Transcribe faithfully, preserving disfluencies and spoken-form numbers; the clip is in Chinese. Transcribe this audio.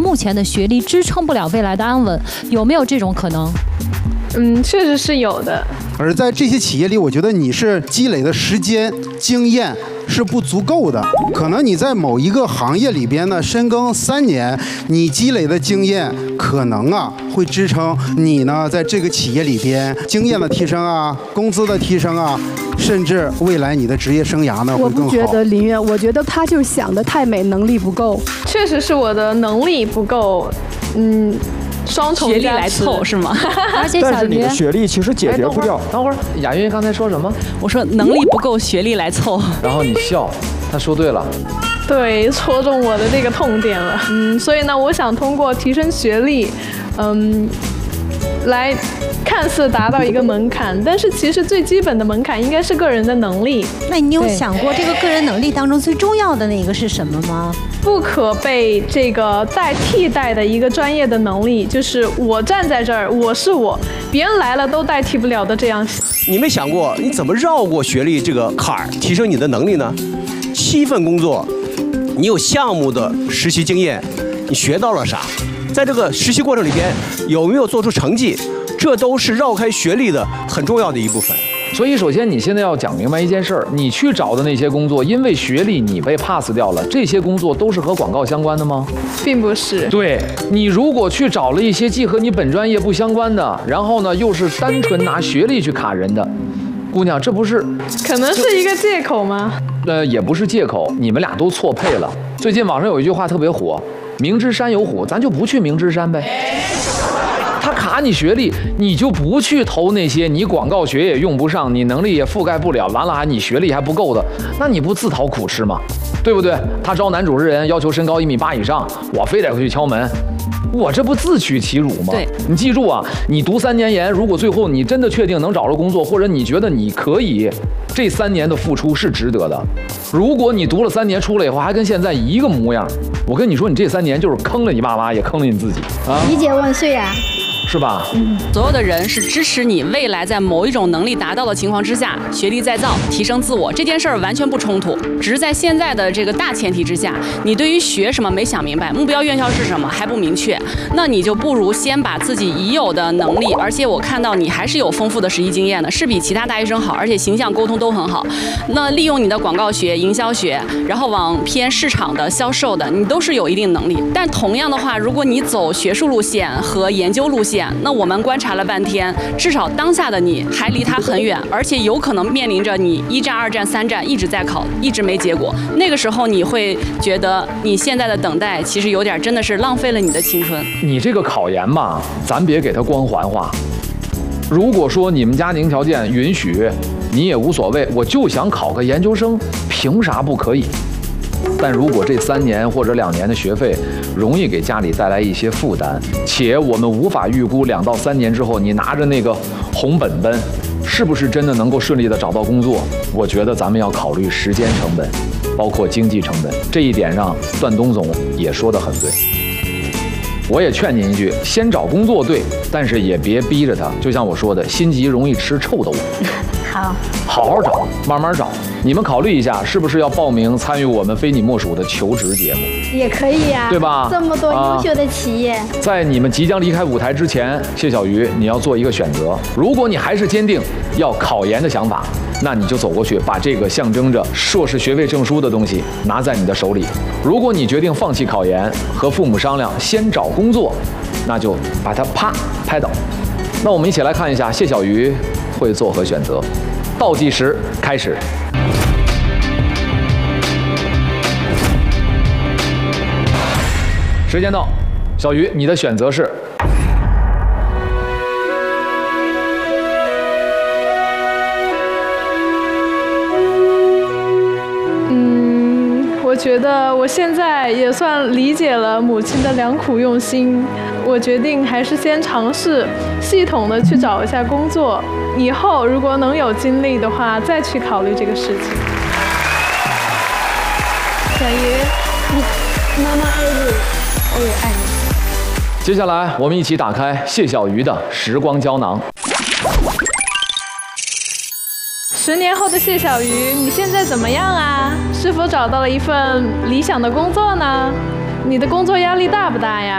目前的学历支撑不了未来的安稳，有没有这种可能？ 嗯，确实是有的。 而在这些企业里，我觉得你是积累的时间、经验是不足够的。可能你在某一个行业里边呢深耕三年，你积累的经验可能啊会支撑你呢在这个企业里边经验的提升啊、工资的提升啊，甚至未来你的职业生涯呢会更好。 我不觉得林苑，我觉得他就是想的太美，能力不够。 确实是我的能力不够，嗯。双重学历来凑是吗？ 而且但是你的学历其实解决不掉。 等会儿，雅云刚才说什么？ 我说能力不够，学历来凑。 然后你笑，他说对了。 对，戳中我的这个痛点了。嗯，所以呢，我想通过提升学历，嗯，来看似达到一个门槛，但是其实最基本的门槛应该是个人的能力。 那你有想过这个个人能力当中最重要的那个是什么吗？ 不可被这个代替代的一个专业的能力，就是我站在这儿，我是我，别人来了都代替不了的这样。 你没想过你怎么绕过学历这个坎儿，提升你的能力呢？七份工作，你有项目的实习经验，你学到了啥？在这个实习过程里边有没有做出成绩？这都是绕开学历的很重要的一部分。 所以，首先你现在要讲明白一件事儿：你去找的那些工作，因为学历你被 pass 掉了，这些工作都是和广告相关的吗？ 并不是。 对，你如果去找了一些既和你本专业不相关的，然后呢又是单纯拿学历去卡人的，姑娘，这不是可能是一个借口吗？ 呃，也不是借口，你们俩都错配了。最近网上有一句话特别火：明知山有虎，咱就不去明知山呗。他卡你学历，你就不去投那些你广告学也用不上，你能力也覆盖不了，完了还你学历还不够的，那你不自讨苦吃吗？对不对？他招男主持人要求身高一米八以上，我非得回去敲门，我这不自取其辱吗？ 对， 你记住啊，你读三年研，如果最后你真的确定能找着工作，或者你觉得你可以，这三年的付出是值得的。如果你读了三年出来以后还跟现在一个模样，我跟你说，你这三年就是坑了你爸妈，也坑了你自己啊！ 理解万岁啊！ 是吧？ 嗯，所有的人是支持你未来在某一种能力达到的情况之下，学历再造，提升自我，这件事儿完全不冲突。只是在现在的这个大前提之下，你对于学什么没想明白，目标院校是什么还不明确，那你就不如先把自己已有的能力，而且我看到你还是有丰富的实习经验的，是比其他大学生好，而且形象沟通都很好。那利用你的广告学、营销学，然后往偏市场的、销售的，你都是有一定能力。但同样的话，如果你走学术路线和研究路线，那我们观察了半天，至少当下的你还离他很远，而且有可能面临着你一战、二战、三战一直在考，一直没结果。那个时候你会觉得你现在的等待其实有点真的是浪费了你的青春。 你这个考研吧，咱别给它光环化。如果说你们家庭条件允许，你也无所谓，我就想考个研究生，凭啥不可以？但如果这三年或者两年的学费容易给家里带来一些负担，且我们无法预估两到三年之后你拿着那个红本本是不是真的能够顺利的找到工作，我觉得咱们要考虑时间成本，包括经济成本。这一点上段东总也说得很对。我也劝您一句，先找工作对，但是也别逼着他。就像我说的，心急容易吃臭豆腐。 好， 好好找，慢慢找。你们考虑一下，是不是要报名参与我们非你莫属的求职节目？ 也可以呀、啊， 对吧？ 这么多优秀的企业、啊， 在你们即将离开舞台之前，谢小鱼，你要做一个选择。如果你还是坚定要考研的想法，那你就走过去，把这个象征着硕士学位证书的东西拿在你的手里。如果你决定放弃考研，和父母商量先找工作，那就把它啪拍倒。那我们一起来看一下谢小鱼会作何选择。倒计时开始。时间到，小鱼，你的选择是？ 嗯，我觉得我现在也算理解了母亲的良苦用心，我决定还是先尝试系统的去找一下工作，以后如果能有精力的话，再去考虑这个事情。 小鱼，妈妈爱你，我也爱你。 接下来我们一起打开谢小鱼的时光胶囊。 十年后的谢小鱼，你现在怎么样啊？是否找到了一份理想的工作呢？你的工作压力大不大呀？